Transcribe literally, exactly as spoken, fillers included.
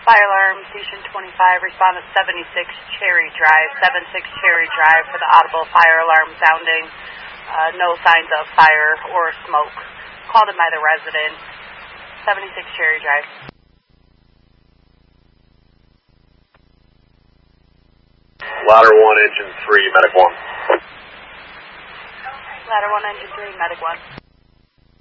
Fire alarm, station twenty-five, respond to seventy-six Cherry Drive, seventy-six Cherry Drive for the audible fire alarm sounding. Uh, no signs of fire or smoke. Called in by the resident, seventy-six Cherry Drive. Ladder one, engine three, medic one. Ladder one, engine three, medic one.